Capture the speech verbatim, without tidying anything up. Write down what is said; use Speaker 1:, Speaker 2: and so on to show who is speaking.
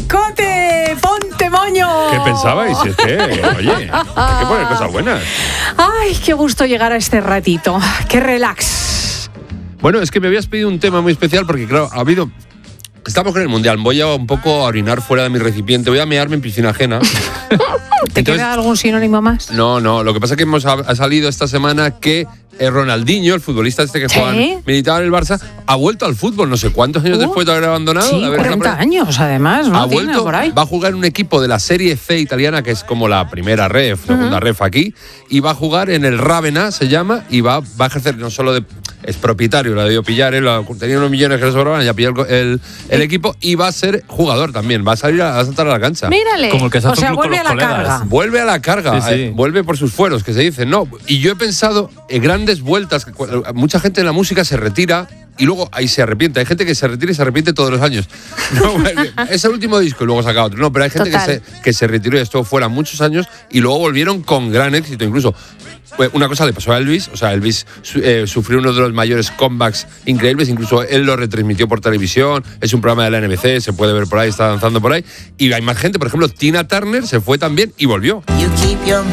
Speaker 1: Cote, ponte moño.
Speaker 2: ¿Qué pensabais? Es que, oye, hay que poner cosas buenas.
Speaker 1: Ay, qué gusto llegar a este ratito. Qué relax.
Speaker 2: Bueno, es que me habías pedido un tema muy especial porque, claro, ha habido... Estamos con el Mundial, voy a un poco a orinar fuera de mi recipiente, voy a mearme en piscina ajena.
Speaker 1: ¿Te
Speaker 2: Entonces,
Speaker 1: queda algún sinónimo más?
Speaker 2: No, no, lo que pasa es que hemos, ha salido esta semana que eh, Ronaldinho, el futbolista este que
Speaker 1: ¿Sí?
Speaker 2: juega, militaba en el Barça, ha vuelto al fútbol, no sé cuántos años
Speaker 1: Uh,
Speaker 2: después de haber abandonado.
Speaker 1: Sí,
Speaker 2: de haber
Speaker 1: cuarenta años además, ¿no?
Speaker 2: Ha
Speaker 1: Tiene
Speaker 2: vuelto,
Speaker 1: por ahí.
Speaker 2: va a jugar en un equipo de la Serie C italiana, que es como la primera ref, segunda uh-huh. ref aquí, y va a jugar en el Ravenna, se llama, y va, va a ejercer no solo de... Es propietario, lo ha debido pillar, él tenía unos millones que le sobraban, ya pilló el, el, el equipo y va a ser jugador también, va a salir a, a saltar a la cancha.
Speaker 1: Mírale,
Speaker 3: como el que se hace
Speaker 1: o sea,
Speaker 3: un club
Speaker 1: vuelve
Speaker 3: con
Speaker 1: a
Speaker 3: los
Speaker 1: la
Speaker 3: colegas.
Speaker 1: carga.
Speaker 2: Vuelve a la carga,
Speaker 3: Sí, sí.
Speaker 2: eh, vuelve por sus fueros, que se dice, no. Y yo he pensado en grandes vueltas, que cu- mucha gente en la música se retira y luego ahí se arrepiente. Hay gente que se retira y se arrepiente todos los años. No, es el último disco y luego saca otro. No, pero hay gente que se, que se retiró y estuvo fuera muchos años y luego volvieron con gran éxito. Incluso una cosa le pasó a Elvis, o sea, Elvis eh, sufrió uno de los mayores comebacks increíbles, incluso él lo retransmitió por televisión, es un programa de la N B C, se puede ver por ahí, está danzando por ahí. Y hay más gente, por ejemplo, Tina Turner se fue también y volvió.